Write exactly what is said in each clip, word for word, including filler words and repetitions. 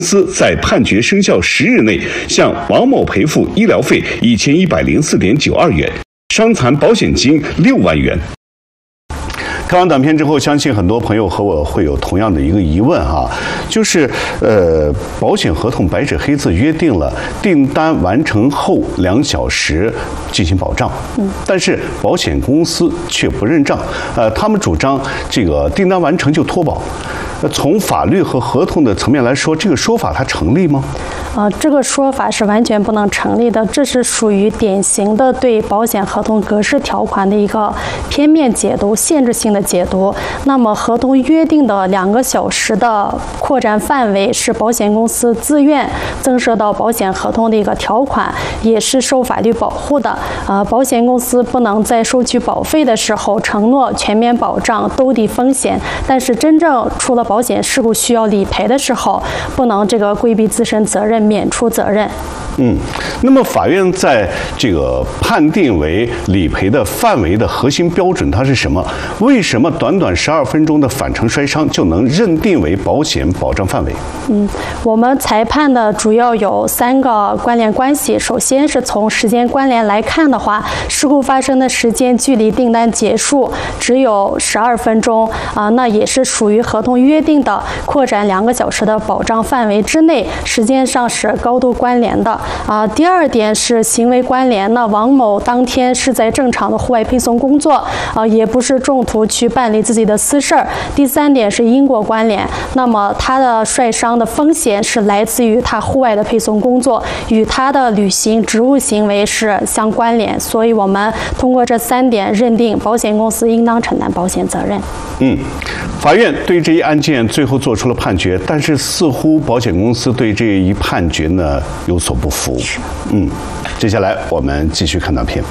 司在判决生效十日内向王某赔付医疗费一千一百零四点九二元，伤残保险金六万元。看完短片之后，相信很多朋友和我会有同样的一个疑问哈，就是呃，保险合同白纸黑字约定了订单完成后两小时进行保障，嗯，但是保险公司却不认账，呃，他们主张这个订单完成就脱保。从法律和合同的层面来说，这个说法它成立吗？ 呃，这个说法是完全不能成立的，这是属于典型的对保险合同格式条款的一个片面解读、限制性的解读。那么，合同约定的两个小时的扩展范围是保险公司自愿增设到保险合同的一个条款，也是受法律保护的。呃，保险公司不能在收取保费的时候承诺全面保障、兜底风险，但是真正出了保险事故需要理赔的时候，不能这个规避自身责任、免除责任。 嗯，那么法院在这个判定为理赔的范围的核心标准它是什么？为什么短短十二分钟的返程摔伤就能认定为保险保障范围？ 嗯，我们裁判的主要有三个关联关系。首先是从时间关联来看的话，事故发生的时间距离订单结束只有十二分钟啊、呃，那也是属于合同约定的扩展两个小时的保障范围之内，时间上是高度关联的。啊，第二点是行为关联呢。王某当天是在正常的户外配送工作，啊，也不是中途去办理自己的私事儿。第三点是因果关联，那么他的摔伤的风险是来自于他户外的配送工作，与他的履行职务行为是相关联，所以我们通过这三点认定保险公司应当承担保险责任。 嗯，法院对这一案件最后做出了判决，但是似乎保险公司对这一判决呢有所不服。嗯，接下来我们继续看短片。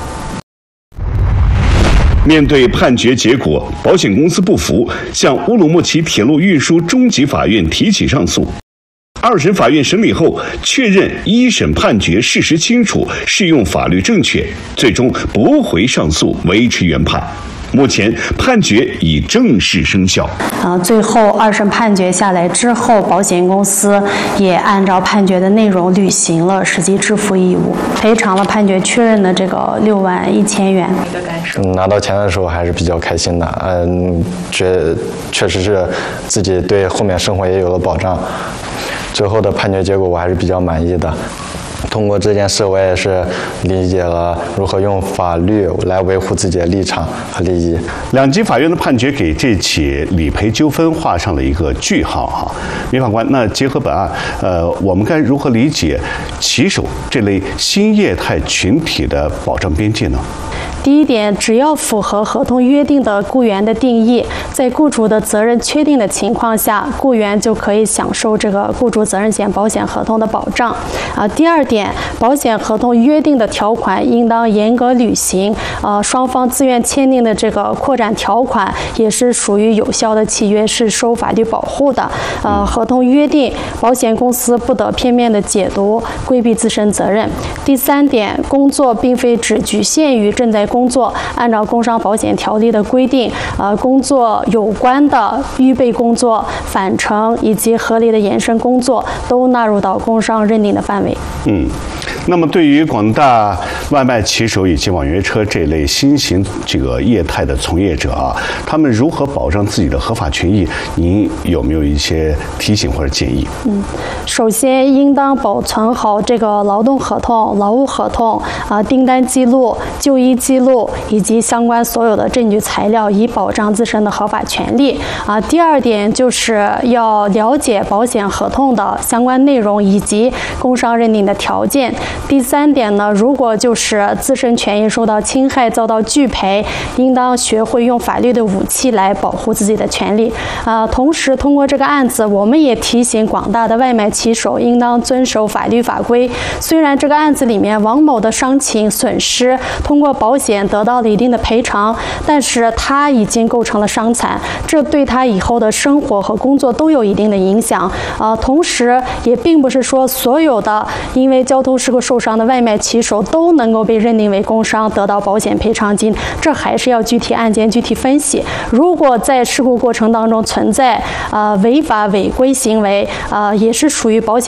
面对判决结果，保险公司不服，向乌鲁木齐铁路运输中级法院提起上诉。二审法院审理后确认一审判决事实清楚，适用法律正确，最终驳回上诉，维持原判。目前判决已正式生效。 呃，最后二审判决下来之后，保险公司也按照判决的内容履行了实际支付义务，赔偿了判决确认的这个六万一千元。 你的感受？拿到钱的时候还是比较开心的，嗯，觉确实是自己对后面生活也有了保障。最后的判决结果我还是比较满意的。通过这件事，我也是理解了如何用法律来维护自己的立场和利益。 两级法院的判决给这起理赔纠纷画上了一个句号哈。梅法官，那结合本案，呃，我们该如何理解骑手这类新业态群体的保障边界呢？ 第一点，只要符合合同约定的雇员的定义，在雇主的责任确定的情况下，雇员就可以享受这个雇主责任险保险合同的保障。啊，第二点，保险合同约定的条款应当严格履行。呃，双方自愿签订的这个扩展条款也是属于有效的契约，是受法律保护的。呃，合同约定，保险公司不得片面的解读，规避自身责任。第三点，工作并非只局限于正在工作，按照工伤保险条例的规定，呃，工作有关的预备工作、返程以及合理的延伸工作都纳入到工伤认定的范围。 嗯，那么对于广大外卖骑手以及网约车这类新型这个业态的从业者啊，他们如何保障自己的合法权益？您有没有一些提醒或者建议？ 嗯，首先应当保存好这个劳动合同、劳务合同啊、呃、订单记录、就医记录以及相关所有的证据材料，以保障自身的合法权利啊、呃。第二点就是要了解保险合同的相关内容以及工伤认定的条件。第三点呢，如果就是自身权益受到侵害、遭到拒赔，应当学会用法律的武器来保护自己的权利。啊、呃，同时通过这个案子，我们也提醒广大的外卖骑手应当遵守法律法规。虽然这个案子里面王某的伤情损失通过保险得到了一定的赔偿，但是他已经构成了伤残，这对他以后的生活和工作都有一定的影响。啊、呃，同时也并不是说所有的因为交通事故受伤的外卖骑手都能够被认定为工伤得到保险赔偿金，这还是要具体案件具体分析。如果在事故过程当中存在呃违法违规行为，呃也是属于保险